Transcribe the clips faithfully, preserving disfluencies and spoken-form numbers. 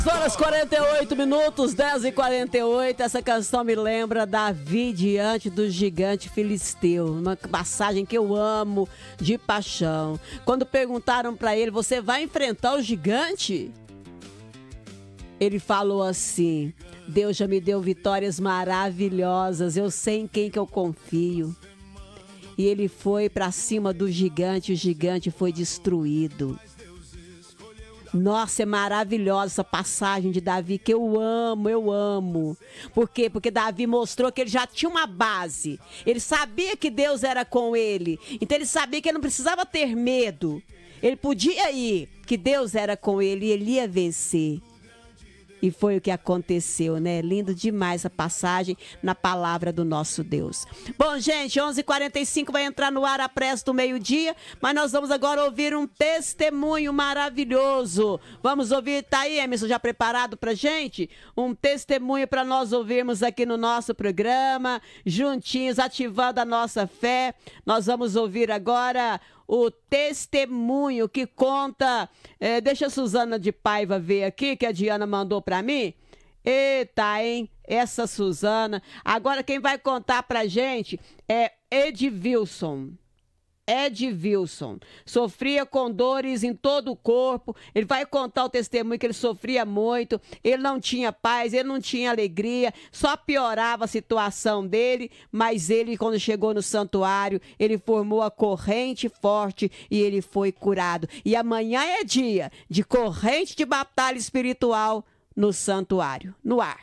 Horas quarenta e oito minutos, dez e quarenta e oito. Essa canção me lembra Davi diante do gigante filisteu. Uma passagem que eu amo de paixão. Quando perguntaram pra ele: você vai enfrentar o gigante? Ele falou assim: Deus já me deu vitórias maravilhosas, eu sei em quem que eu confio. E ele foi pra cima do gigante, o gigante foi destruído. Nossa, é maravilhosa essa passagem de Davi, que eu amo, eu amo. Por quê? Porque Davi mostrou que ele já tinha uma base. Ele sabia que Deus era com ele. Então ele sabia que ele não precisava ter medo. Ele podia ir, que Deus era com ele e ele ia vencer. E foi o que aconteceu, né? Lindo demais a passagem na palavra do nosso Deus. Bom, gente, onze e quarenta e cinco vai entrar no ar a prece do meio-dia, mas nós vamos agora ouvir um testemunho maravilhoso. Vamos ouvir, tá aí, Emerson, já preparado pra gente? Um testemunho para nós ouvirmos aqui no nosso programa, juntinhos, ativando a nossa fé. Nós vamos ouvir agora o testemunho que conta, é, deixa a Suzana de Paiva ver aqui, que a Diana mandou para mim. Eita, hein? Essa Suzana. Agora quem vai contar pra gente é Edvilson. Edvilson. Sofria com dores em todo o corpo. Ele vai contar o testemunho que ele sofria muito. Ele não tinha paz, ele não tinha alegria. Só piorava a situação dele. Mas ele, quando chegou no santuário, ele formou a corrente forte e ele foi curado. E amanhã é dia de corrente de batalha espiritual no santuário. No ar.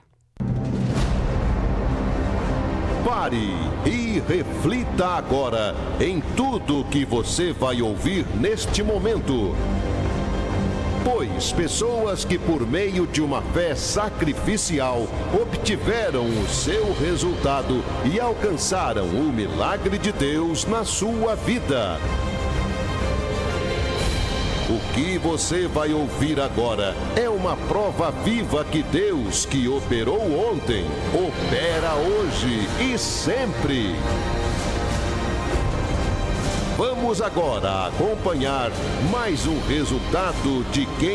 Pare e reflita agora em tudo que você vai ouvir neste momento. Pois pessoas que por meio de uma fé sacrificial obtiveram o seu resultado e alcançaram o milagre de Deus na sua vida. O que você vai ouvir agora é uma prova viva que Deus, que operou ontem, opera hoje e sempre. Vamos agora acompanhar mais um resultado de quem